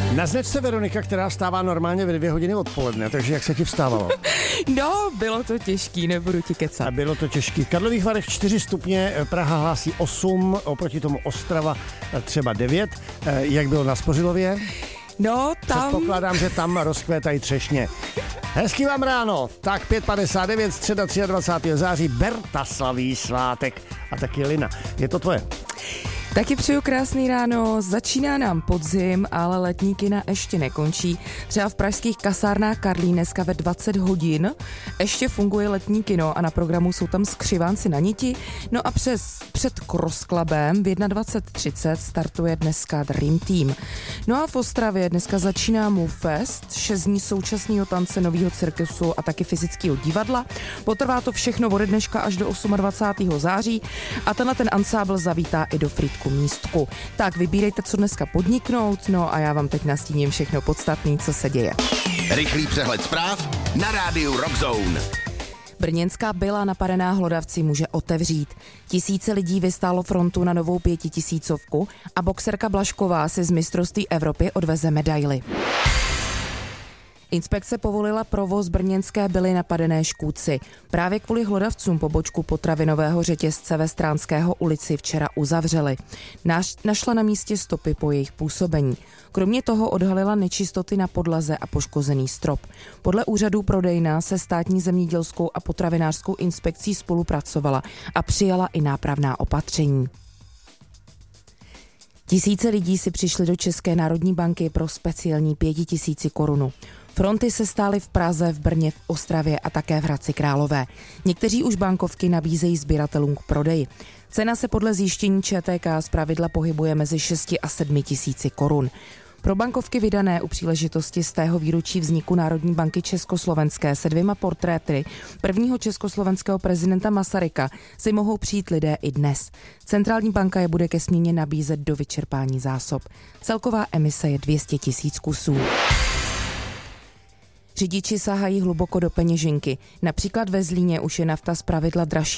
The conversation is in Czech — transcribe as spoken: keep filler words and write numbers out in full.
Na značce Veronika, která vstává normálně ve dvě hodiny odpoledne, takže jak se ti vstávalo? No, bylo to těžký, nebudu ti kecat. A bylo to těžký. V Karlových Varech čtyři stupně, Praha hlásí osm, oproti tomu Ostrava třeba devět. Jak bylo na Spořilově? No, tam... Předpokládám, že tam rozkvétají třešně. Hezký vám ráno, tak pět padesát devět, středa dvacátého třetího září, Berta slaví svátek a taky Lina. Je to tvoje? Taky přeju krásný ráno, začíná nám podzim, ale letní kina ještě nekončí. Třeba v pražských kasárnách Karlín dneska ve dvacet hodin ještě funguje letní kino a na programu jsou tam Skřivánci na niti. No a přes před Cross Clubem v dvacet jedna třicet startuje dneska Dream Team. No a v Ostravě dneska začíná Move Fest, šest dní současného tance, nového cirkusu a taky fyzického divadla. Potrvá to všechno ode dneška až do dvacátého osmého září a tenhle ten ansábl zavítá i do Frýdku místku. Tak vybírejte, co dneska podniknout, no a já vám teď nastíním všechno podstatné, co se děje. Rychlý přehled zpráv na rádiu Rock Zone. Brněnská byla napadená hlodavci může otevřít. Tisíce lidí vystálo frontu na novou pětitisícovku a boxerka Blažková si z mistrovství Evropy odveze medaili. Inspekce povolila provoz brněnské byly napadené Škůdci. Právě kvůli hlodavcům pobočku potravinového řetězce ve Stránského ulici včera uzavřeli. Naš, našla na místě stopy po jejich působení. Kromě toho odhalila nečistoty na podlaze a poškozený strop. Podle úřadů prodejna se státní zemědělskou a potravinářskou inspekcí spolupracovala a přijala i nápravná opatření. Tisíce lidí si přišli do České národní banky pro speciální pětitisíci korunu. Fronty se stály v Praze, v Brně, v Ostravě a také v Hradci Králové. Někteří už bankovky nabízejí sběratelům k prodeji. Cena se podle zjištění ČTK zpravidla pohybuje mezi šesti a sedmi tisíci korun. Pro bankovky vydané u příležitosti z tého výročí vzniku Národní banky Československé se dvěma portréty prvního československého prezidenta Masaryka si mohou přijít lidé i dnes. Centrální banka je bude ke směně nabízet do vyčerpání zásob. Celková emise je dvě stě tisíc kusů. Řidiči sahají hluboko do peněženky. Například ve Zlíně už je nafta zpravidla dražší